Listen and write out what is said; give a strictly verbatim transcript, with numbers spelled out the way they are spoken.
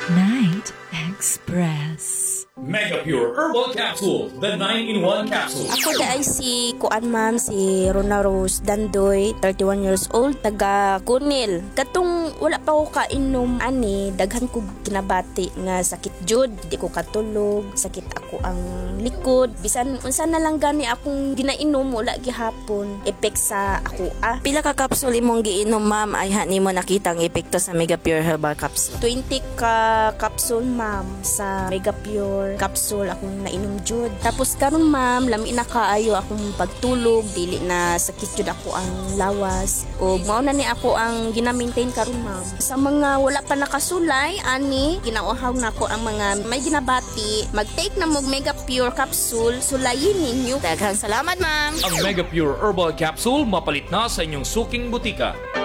Night Express. Mega Pure Herbal Capsule, the nine in one capsule. Ako da ay si Kuan Ma'am, si Rona Rose Dandoy, thirty-one years old, taga Kunil. Katong wala pa ko kainom ani, daghan ko kinabati nga sakit jud, di ko katulog, sakit ako ang likod. Bisan unsa na lang gani akong ginainom wala gihapon, epek sa ako ah. Pila ka capsule imong giinom ma'am ay hani mo nakita ang epekto sa Mega Pure Herbal Capsule? twenty ka capsule ma'am sa Mega Pure capsule akong nainom jud. Tapos karon ma'am, lami na kaayo akong pagtulog, dili na sakit jud ako ang lawas. O mao na ni ako ang gina-maintain karon ma'am. Sa mga wala pa nakasulay ani, ginauhaw na ko ang mga may ginabati, mag-take na mo Mega Pure capsule, sulayin ninyo. Daghang salamat ma'am. Ang Mega Pure Herbal Capsule mapalit na sa inyong suking butika.